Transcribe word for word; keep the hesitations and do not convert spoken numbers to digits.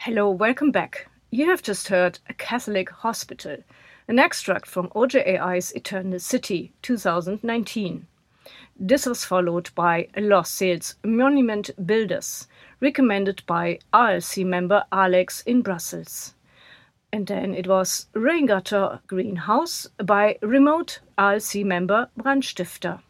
Hello, welcome back. You have just heard A Catholic Hospital, an extract from O J A I's Eternal City, two thousand nineteen. This was followed by Lost Sales Monument Builders, recommended by R L C member Alex in Brussels. And then it was Raingutter Greenhouse by remote R L C member Brandstifter.